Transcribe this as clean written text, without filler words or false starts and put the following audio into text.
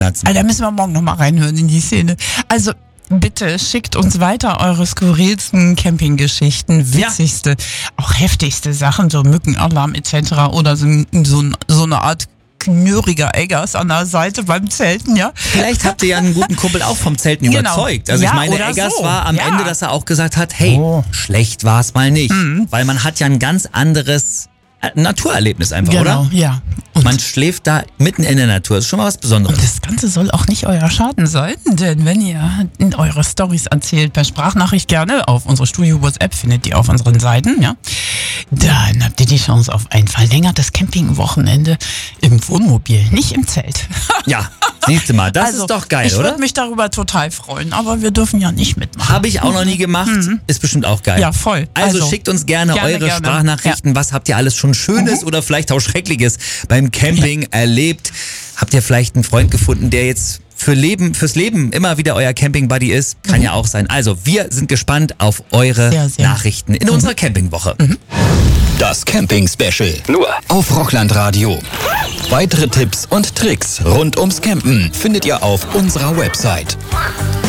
Da müssen wir morgen nochmal reinhören in die Szene. Also bitte schickt uns weiter eure skurrilsten Campinggeschichten, witzigste, auch heftigste Sachen, so Mückenalarm etc. oder so eine Art knurriger Eggers an der Seite beim Zelten, ja. Vielleicht habt ihr ja einen guten Kumpel auch vom Zelten überzeugt. Also ich meine, Eggers war am Ende, dass er auch gesagt hat, hey, schlecht war es mal nicht. Weil man hat ja ein ganz anderes Naturerlebnis einfach, oder? Ja. Und man schläft da mitten in der Natur. Das ist schon mal was Besonderes. Und das Ganze soll auch nicht euer Schaden sein, denn wenn ihr in eure Storys erzählt, per Sprachnachricht gerne auf unsere Studio-WhatsApp, findet ihr auf unseren Seiten, ja, dann habt ihr die Chance auf ein verlängertes Campingwochenende im Wohnmobil, nicht im Zelt. Ja, siehst du mal, das ist doch geil, oder? Ich oder? würde mich darüber total freuen, aber wir dürfen ja nicht mitmachen. Habe ich auch noch nie gemacht, ist bestimmt auch geil. Ja, voll. Also schickt uns gerne eure Sprachnachrichten. Was habt ihr alles schon Schönes oder vielleicht auch Schreckliches beim Camping erlebt? Habt ihr vielleicht einen Freund gefunden, der jetzt fürs Leben immer wieder euer Camping-Buddy ist? Kann ja auch sein. Also, wir sind gespannt auf eure Nachrichten in unserer Campingwoche. Das Camping-Special. Nur auf Rockland Radio. Weitere Tipps und Tricks rund ums Campen findet ihr auf unserer Website.